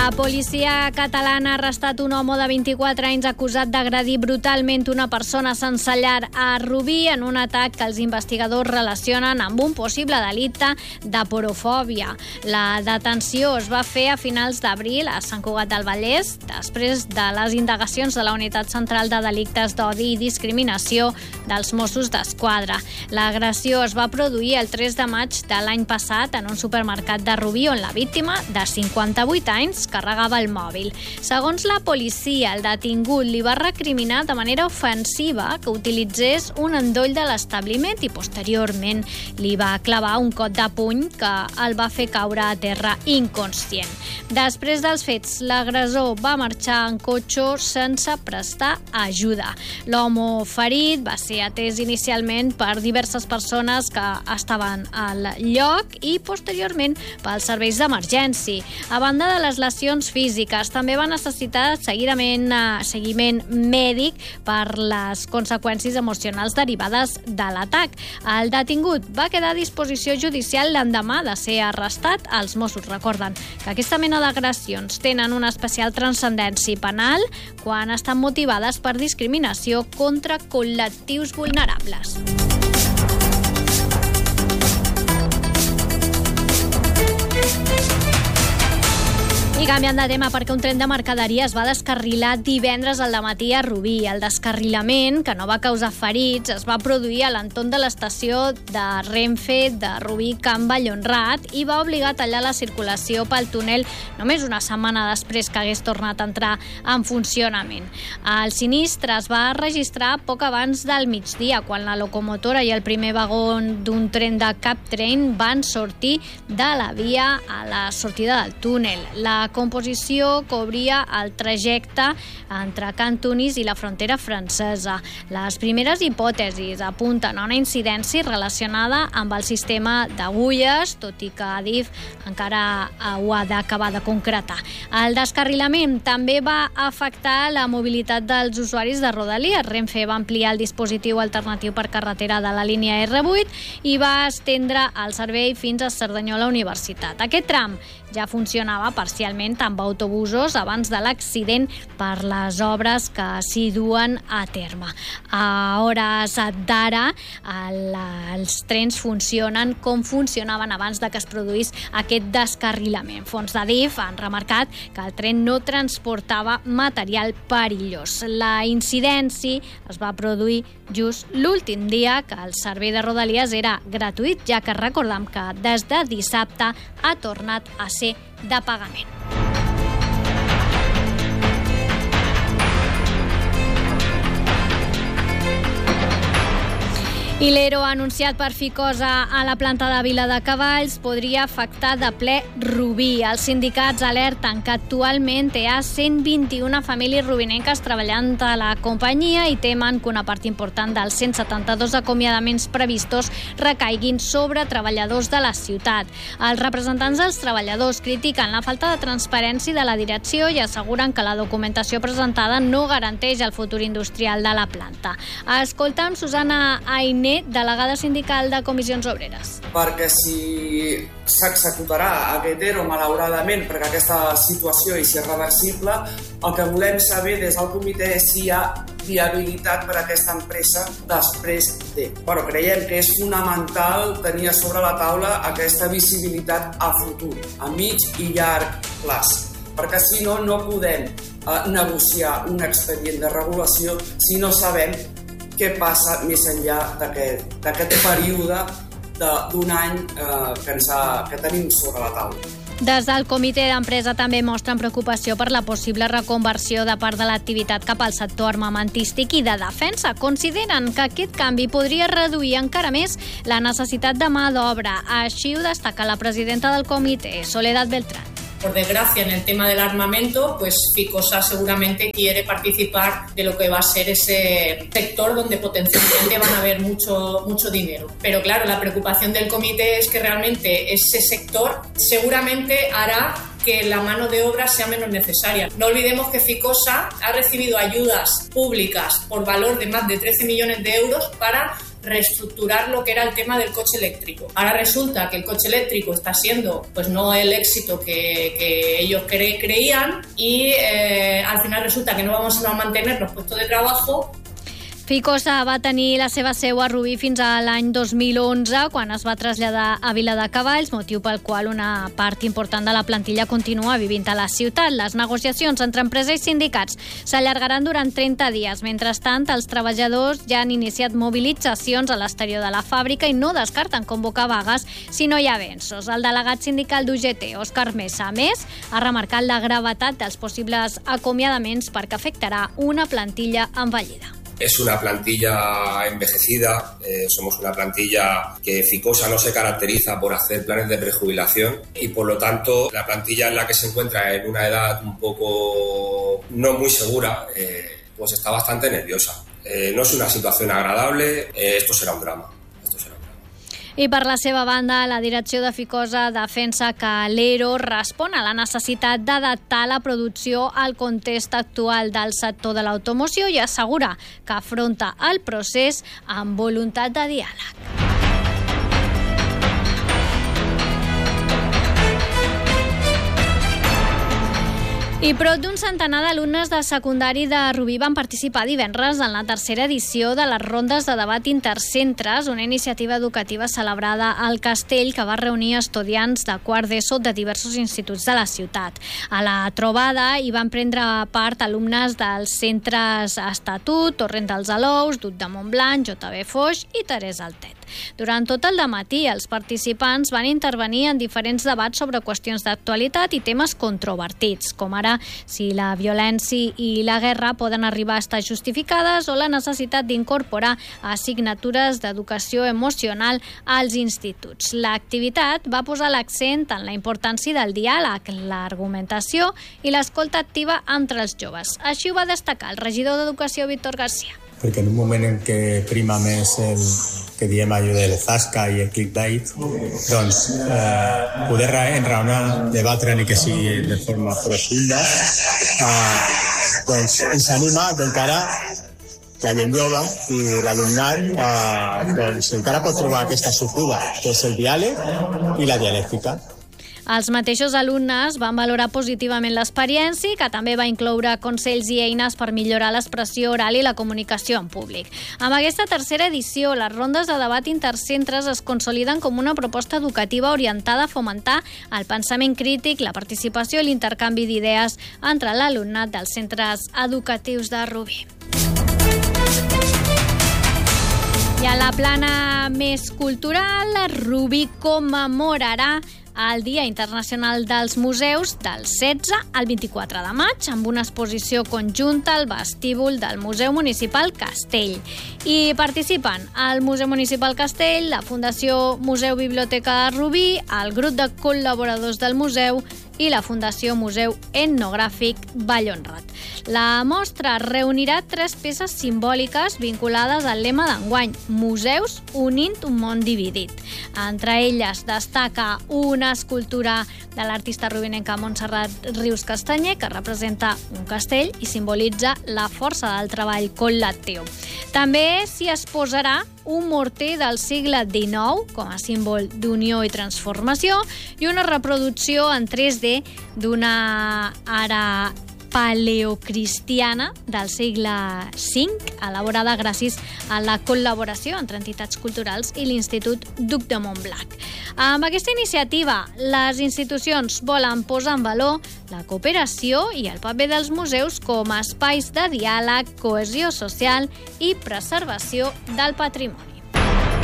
La policia catalana ha arrestat un home de 24 anys acusat d'agredir brutalment una persona sense llar a Rubí en un atac que els investigadors relacionen amb un possible delicte de porofòbia. La detenció es va fer a finals d'abril a Sant Cugat del Vallès, després de les indagacions de la Unitat Central de Delictes d'Odi i Discriminació dels Mossos d'Esquadra. L'agressió es va produir el 3 de maig de l'any passat en un supermercat de Rubí on la víctima, de 58 anys, carregava el mòbil. Segons la policia, el detingut li va recriminar de manera ofensiva que utilitzés un endoll de l'establiment i posteriorment li va clavar un cop de puny que el va fer caure a terra inconscient. Després dels fets, l'agressor va marxar en cotxe sense prestar ajuda. L'home ferit va ser atès inicialment per diverses persones que estaven al lloc i posteriorment pels serveis d'emergència. A banda de les lesions físiques, també va necessitar seguiment mèdic per les conseqüències emocionals derivades de l'atac. El detingut va quedar a disposició judicial l'endemà de ser arrestat. Els Mossos recorden que aquesta mena d'agressions tenen una especial transcendència penal quan estan motivades per discriminació contra col·lectius vulnerables. I canviant de tema perquè un tren de mercaderies va descarrilar divendres al dematí a Rubí. El descarrilament, que no va causar ferits, es va produir a l'entorn de l'estació de Renfe de Rubí Can Vallhonrat i va obligar a tallar la circulació pel túnel només una setmana després que hagués tornat a entrar en funcionament. El sinistre es va registrar poc abans del migdia, quan la locomotora i el primer vagó d'un tren de Captrain van sortir de la via a la sortida del túnel. La composició cobria el trajecte entre Cantunis i la frontera francesa. Les primeres hipòtesis apunten a una incidència relacionada amb el sistema d'agulles, tot i que Adif encara ho ha d'acabar de concretar. El descarrilament també va afectar la mobilitat dels usuaris de Rodalies. Renfe va ampliar el dispositiu alternatiu per carretera de la línia R8 i va estendre el servei fins a Cerdanyola Universitat. Aquest tram ja funcionava parcialment amb autobusos abans de l'accident per les obres que s'hi duen a terme. A hores d'ara, els trens funcionen com funcionaven abans de que es produís aquest descarrilament. Fons d'Adif han remarcat que el tren no transportava material perillós. La incidència es va produir just l'últim dia que el servei de Rodalies era gratuït, ja que recordem que des de dissabte ha tornat a ser de pagament. I l'ERO anunciat per Ficosa a la planta de Viladecavalls podria afectar de ple Rubí. Els sindicats alerten que actualment hi ha 121 famílies rubinenques treballant a la companyia i temen que una part important dels 172 acomiadaments previstos recaiguin sobre treballadors de la ciutat. Els representants dels treballadors critiquen la falta de transparència de la direcció i asseguren que la documentació presentada no garanteix el futur industrial de la planta. Escolta'm Susana Ainé, delegada sindical de Comissions Obreres. Perquè si s'executarà aquest ERO, malauradament, perquè aquesta situació és irreversible, el que volem saber des del comitè és si hi ha viabilitat per a aquesta empresa després de. Creiem que és fonamental tenir sobre la taula aquesta visibilitat a futur, a mig i llarg plaç, perquè si no, no podem negociar un expedient de regulació si no sabem què passa més enllà d'aquest període d'un any que tenim sobre la taula. Des del comitè d'empresa també mostren preocupació per la possible reconversió de part de l'activitat cap al sector armamentístic i de defensa. Consideren que aquest canvi podria reduir encara més la necessitat de mà d'obra. Així ho destaca la presidenta del comitè, Soledad Beltrán. Por desgracia, en el tema del armamento, pues Ficosa seguramente quiere participar de lo que va a ser ese sector donde potencialmente van a haber mucho dinero. Pero claro, la preocupación del comité es que realmente ese sector seguramente hará que la mano de obra sea menos necesaria. No olvidemos que Ficosa ha recibido ayudas públicas por valor de más de 13 millones de euros para reestructurar lo que era el tema del coche eléctrico. Ahora resulta que el coche eléctrico está siendo pues no el éxito que ellos creían y al final resulta que no vamos a mantener los puestos de trabajo. Ficosa va tenir la seva seu a Rubí fins a l'any 2011, quan es va traslladar a Viladecavalls, motiu pel qual una part important de la plantilla continua vivint a la ciutat. Les negociacions entre empresa i sindicats s'allargaran durant 30 dies. Mentrestant, els treballadors ja han iniciat mobilitzacions a l'exterior de la fàbrica i no descarten convocar vagues si no hi ha avenços. El delegat sindical d'UGT, Òscar Mesa, a més, ha remarcat la gravetat dels possibles acomiadaments perquè afectarà una plantilla envellida. Es una plantilla envejecida, somos una plantilla que Ficosa no se caracteriza por hacer planes de prejubilación y por lo tanto la plantilla en la que se encuentra en una edad un poco no muy segura, pues está bastante nerviosa. No es una situación agradable, esto será un drama. I per la seva banda, la direcció de Ficosa defensa que l'ERO respon a la necessitat d'adaptar la producció al context actual del sector de l'automoció i assegura que afronta el procés amb voluntat de diàleg. I prop d'un centenar d'alumnes de secundari de Rubí van participar divendres en la tercera edició de les rondes de debat intercentres, una iniciativa educativa celebrada al Castell que va reunir estudiants de quart d'ESO de diversos instituts de la ciutat. A la trobada hi van prendre part alumnes dels centres Estatut, Torrent dels Alous, Duc de Montblanc, JB Foix i Teresa Altet. Durant tot el dematí, els participants van intervenir en diferents debats sobre qüestions d'actualitat i temes controvertits, com ara si la violència i la guerra poden arribar a estar justificades o la necessitat d'incorporar assignatures d'educació emocional als instituts. L'activitat va posar l'accent en la importància del diàleg, l'argumentació i l'escolta activa entre els joves. Així ho va destacar el regidor d'Educació, Víctor García. Perquè en un moment en què prima més el que diem allò del zasca i el clickbait, doncs poder enraonar, debatre ni que sigui de forma profunda, doncs ens anima que encara la gent jove i l'alumnat doncs encara pot trobar aquesta sortida, que és el diàleg i la dialèctica. Els mateixos alumnes van valorar positivament l'experiència, que també va incloure consells i eines per millorar l'expressió oral i la comunicació en públic. Amb aquesta tercera edició, les rondes de debat intercentres es consoliden com una proposta educativa orientada a fomentar el pensament crític, la participació i l'intercanvi d'idees entre l'alumnat dels centres educatius de Rubí. I a la plana més cultural, Rubí commemorarà el Dia Internacional dels Museus del 16 al 24 de maig amb una exposició conjunta al vestíbul del Museu Municipal Castell. I participen el Museu Municipal Castell, la Fundació Museu Biblioteca de Rubí, el grup de col·laboradors del museu i la Fundació Museu Etnogràfic Vallhonrat. La mostra reunirà 3 peces simbòliques vinculades al lema d'enguany, Museus unint un món dividit. Entre elles destaca una escultura de l'artista rubinenca Montserrat Rius Castanyer que representa un castell i simbolitza la força del treball col·lectiu. També s'hi exposarà un morter del segle XIX com a símbol d'unió i transformació i una reproducció en 3D d'una ara paleocristiana del segle V, elaborada gràcies a la col·laboració entre entitats culturals i l'Institut Duc de Montblanc. Amb aquesta iniciativa, les institucions volen posar en valor la cooperació i el paper dels museus com a espais de diàleg, cohesió social i preservació del patrimoni.